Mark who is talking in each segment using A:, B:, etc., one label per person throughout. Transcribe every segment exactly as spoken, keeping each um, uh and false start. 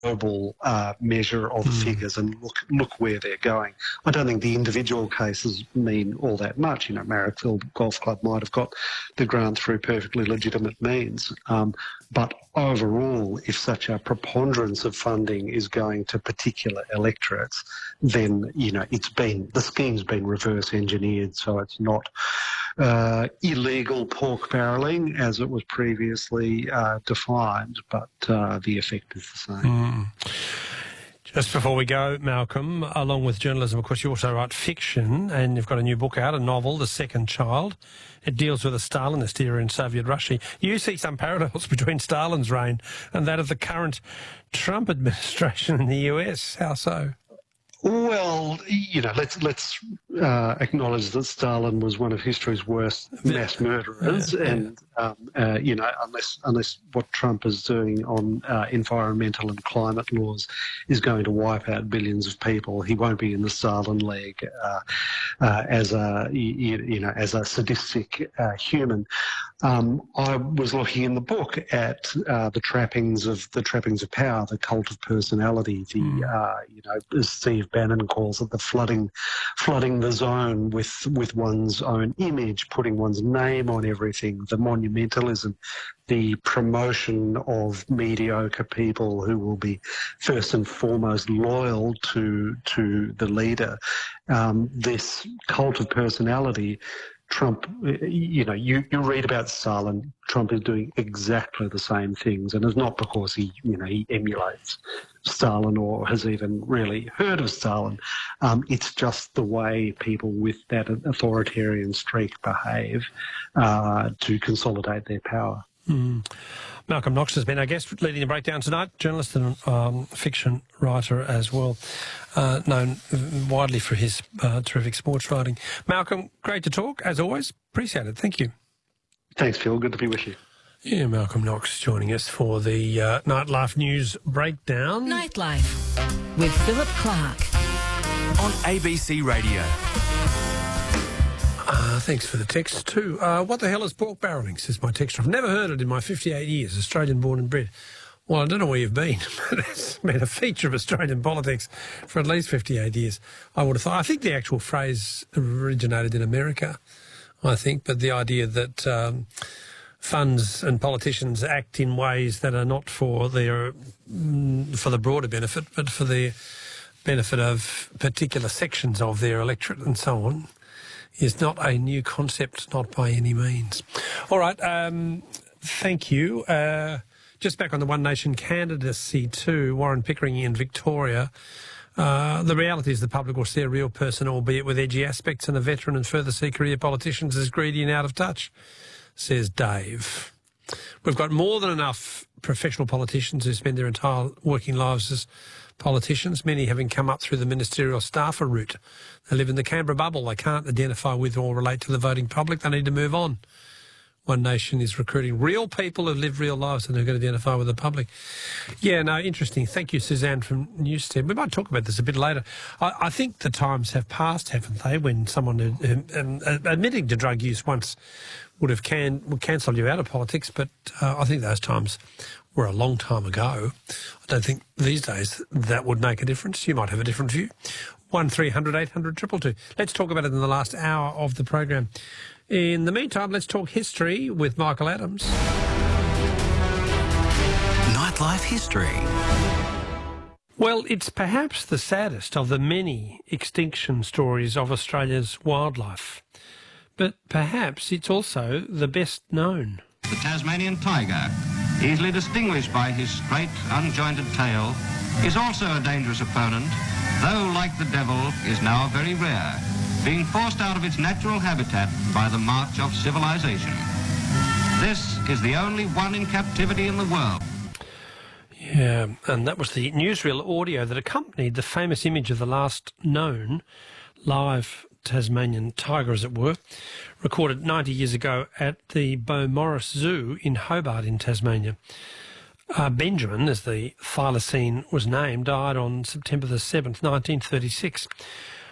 A: global uh, measure of mm. figures and look look where they're going. I don't think the individual cases mean all that much. You know, Marrickville Golf Club might have got the grant through perfectly legitimate means. Um, but overall, if such a preponderance of funding is going to particular electorates, then, you know, it's been, the scheme's been reverse engineered, so it's not uh, illegal pork barrelling as it was previously uh, defined, but uh, the effect is the same.
B: Mm. Just before we go, Malcolm, along with journalism, of course, you also write fiction, and you've got a new book out, a novel, The Second Child. It deals with the Stalinist era in Soviet Russia. You see some parallels between Stalin's reign and that of the current Trump administration in the U S. How so?
A: Well, you know, let's let's uh, acknowledge that Stalin was one of history's worst mass murderers, yeah, yeah. and um, uh, you know, unless unless what Trump is doing on uh, environmental and climate laws is going to wipe out billions of people, he won't be in the Stalin league uh, uh, as a you, you know as a sadistic uh, human. Um, I was looking in the book at uh, the trappings of the trappings of power, the cult of personality, the mm. uh, you know, as Steve Bannon calls it, the flooding, flooding the zone with with one's own image, putting one's name on everything, the monumentalism, the promotion of mediocre people who will be first and foremost loyal to to the leader. Um, this cult of personality. Trump, you know, you, you read about Stalin, Trump is doing exactly the same things, and it's not because he, you know, he emulates Stalin or has even really heard of Stalin. Um, it's just the way people with that authoritarian streak behave uh, to consolidate their power.
B: Mm. Malcolm Knox has been our guest, leading the breakdown tonight, journalist and um, fiction writer as well, uh, known widely for his uh, terrific sports writing. Malcolm, great to talk, as always. Appreciate it. Thank you. Thanks, Phil. Good to be with you. Yeah, Malcolm Knox joining us for the uh, Nightlife News Breakdown.
C: Nightlife with Philip Clark
D: on A B C Radio.
B: Uh, thanks for the text too. Uh, what the hell is pork barrelling, says my texter. I've never heard it in my fifty-eight years, Australian born and bred. Well, I don't know where you've been, but it's been a feature of Australian politics for at least fifty-eight years, I would have thought. I think the actual phrase originated in America, I think, but the idea that um, funds and politicians act in ways that are not for their for the broader benefit, but for the benefit of particular sections of their electorate and so on, is not a new concept, not by any means. All right, um, thank you. Uh, just back on the One Nation candidacy too, Warren Pickering in Victoria. Uh, the reality is the public will see a real person, albeit with edgy aspects, and a veteran and further see career politicians as greedy and out of touch, says Dave. We've got more than enough professional politicians who spend their entire working lives as politicians, many having come up through the ministerial staffer route. They live in the Canberra bubble. They can't identify with or relate to the voting public. They need to move on. One Nation is recruiting real people who live real lives and who can identify with the public. Yeah, no, interesting. Thank you, Suzanne from Newstead. We might talk about this a bit later. I, I think the times have passed, haven't they, when someone who, um, admitting to drug use once would have can, would cancel you out of politics, but uh, I think those times were a long time ago. I don't think these days that would make a difference. You might have a different view. one three hundred eight hundred two two two. Let's talk about it in the last hour of the program. In the meantime, let's talk history with Michael Adams.
D: Nightlife history.
B: Well, it's perhaps the saddest of the many extinction stories of Australia's wildlife, but perhaps it's also the best known.
E: The Tasmanian tiger, easily distinguished by his straight, unjointed tail, is also a dangerous opponent, though, like the devil, is now very rare, being forced out of its natural habitat by the march of civilization. This is the only one in captivity in the world.
B: Yeah, and that was the newsreel audio that accompanied the famous image of the last known live Tasmanian tiger, as it were, recorded ninety years ago at the Beaumaris Zoo in Hobart in Tasmania. Uh, Benjamin, as the thylacine was named, died on September the seventh, nineteen thirty-six.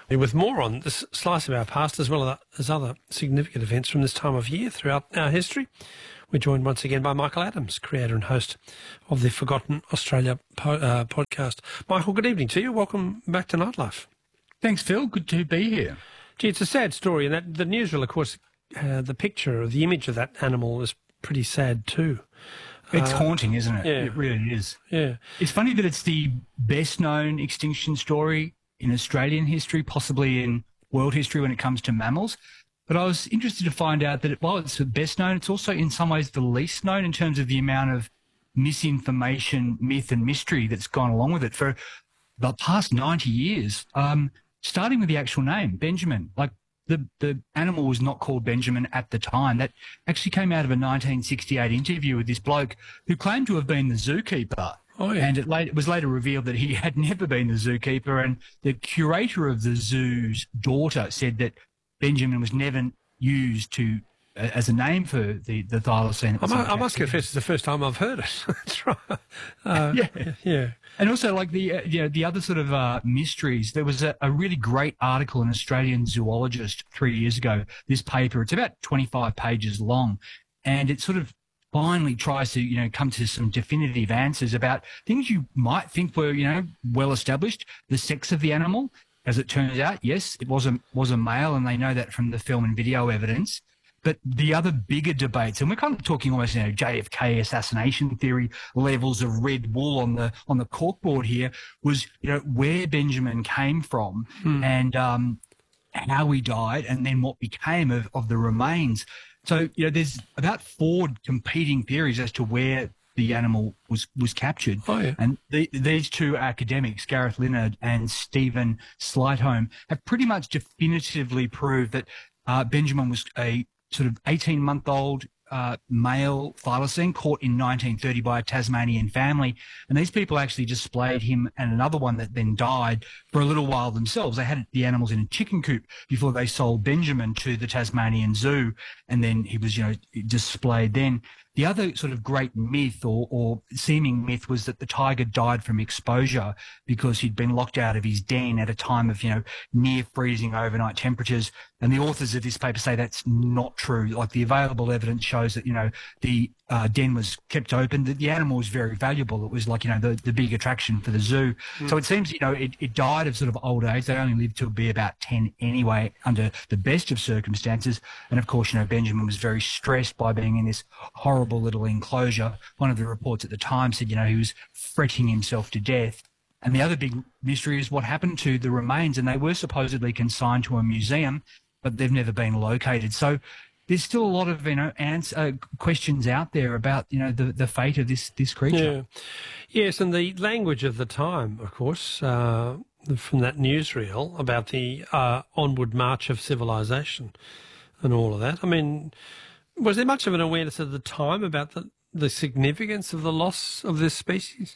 B: With more on this slice of our past as well as other significant events from this time of year throughout our history, we're joined once again by Michael Adams, creator and host of the Forgotten Australia po- uh, podcast. Michael, good evening to you. Welcome back to Nightlife.
F: Thanks, Phil. Good to be here.
B: Gee, it's a sad story, and that the newsreel, of course, uh, the picture or the image of that animal is pretty sad too.
F: It's
B: uh,
F: haunting, isn't it?
B: Yeah.
F: It really is.
B: Yeah.
F: It's funny that it's the best-known extinction story in Australian history, possibly in world history when it comes to mammals. But I was interested to find out that while it's the best known, it's also in some ways the least known in terms of the amount of misinformation, myth and mystery that's gone along with it for the past ninety years, um, starting with the actual name, Benjamin. Like the, the animal was not called Benjamin at the time. That actually came out of a nineteen sixty-eight interview with this bloke who claimed to have been the zookeeper.
B: Oh, yeah.
F: And it, late, it was later revealed that he had never been the zookeeper, and the curator of the zoo's daughter said that Benjamin was never used to uh, as a name for the, the thylacine.
B: I, mu- I must confess, it's the first time I've heard it. That's right. Uh,
F: yeah.
B: Yeah.
F: And also, like the uh, you know, the other sort of uh, mysteries, there was a, a really great article in Australian Zoologist three years ago, this paper. It's about twenty-five pages long, and it sort of finally tries to, you know, come to some definitive answers about things you might think were, you know, well established. The sex of the animal, as it turns out, yes, it was a was a male, and they know that from the film and video evidence. But the other bigger debates, and we're kind of talking almost, you know, J F K assassination theory levels of red wool on the on the corkboard here, was, you know, where Benjamin came from hmm. and um, how he died, and then what became of, of the remains. So, you know, there's about four competing theories as to where the animal was, was captured.
B: Oh, yeah.
F: And the, these two academics, Gareth Linnard and Stephen Slightholme, have pretty much definitively proved that uh, Benjamin was a sort of eighteen-month-old uh, male thylacine caught in nineteen thirty by a Tasmanian family. And these people actually displayed him and another one that then died for a little while themselves. They had the animals in a chicken coop before they sold Benjamin to the Tasmanian Zoo, and then he was, you know, displayed then. The other sort of great myth or, or seeming myth was that the tiger died from exposure because he'd been locked out of his den at a time of, you know, near freezing overnight temperatures. And the authors of this paper say that's not true. Like, the available evidence shows that, you know, the uh, den was kept open. The, the animal was very valuable. It was like, you know, the, the big attraction for the zoo. Mm. So it seems, you know, it, it died of sort of old age. They only lived to be about ten anyway, under the best of circumstances. And of course, you know, Benjamin was very stressed by being in this horrible little enclosure. One of the reports at the time said, you know, he was fretting himself to death. And the other big mystery is what happened to the remains, and they were supposedly consigned to a museum, but they've never been located. So there's still a lot of, you know, answer, uh, questions out there about, you know, the, the fate of this this creature.
B: Yeah. Yes, and the language of the time, of course, uh, from that newsreel about the uh, onward march of civilization and all of that. I mean, was there much of an awareness at the time about the, the significance of the loss of this species?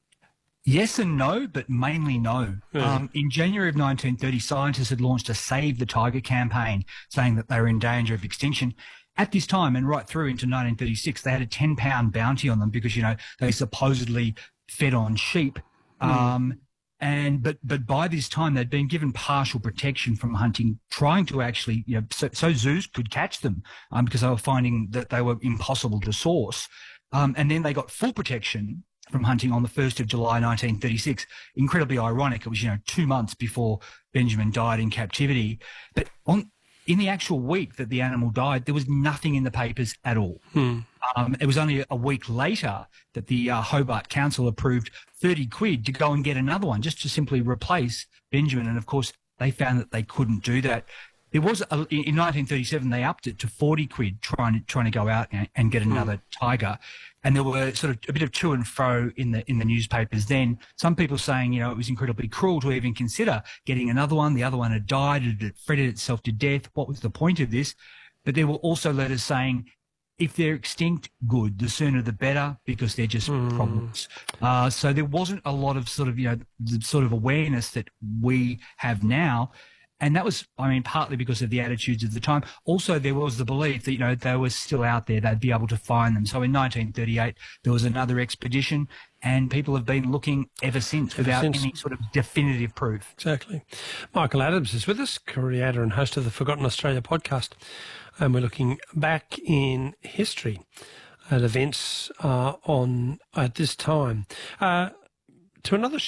F: Yes and no, but mainly no.
B: Yeah.
F: Um, in January of nineteen thirty, scientists had launched a Save the Tiger campaign, saying that they were in danger of extinction. At this time, and right through into nineteen thirty-six, they had a ten pound bounty on them because, you know, they supposedly fed on sheep. Mm. Um, and but but by this time, they'd been given partial protection from hunting, trying to actually, you know, so, so zoos could catch them um, because they were finding that they were impossible to source. Um, and then they got full protection from hunting on the first of July nineteen thirty-six. Incredibly ironic. It was, you know, two months before Benjamin died in captivity. But on in the actual week that the animal died, there was nothing in the papers at all.
B: Hmm.
F: Um, it was only a week later that the uh, Hobart Council approved thirty quid to go and get another one, just to simply replace Benjamin. And of course, they found that they couldn't do that. There was a, in nineteen thirty-seven, they upped it to forty quid, trying to trying to go out and, and get another mm. tiger. And there were sort of a bit of to and fro in the in the newspapers then. Some people saying, you know, it was incredibly cruel to even consider getting another one. The other one had died, it had fretted itself to death. What was the point of this? But there were also letters saying, if they're extinct, good. The sooner the better, because they're just mm. problems. Uh, so there wasn't a lot of sort of, you know, the sort of awareness that we have now. And that was, I mean, partly because of the attitudes of the time. Also, there was the belief that, you know, they were still out there, they'd be able to find them. So in nineteen thirty-eight, there was another expedition, and people have been looking ever since
B: Ever
F: without
B: since.
F: any sort of definitive proof.
B: Exactly. Michael Adams is with us, creator and host of the Forgotten Australia podcast. And we're looking back in history at events uh, on at this time. Uh, to another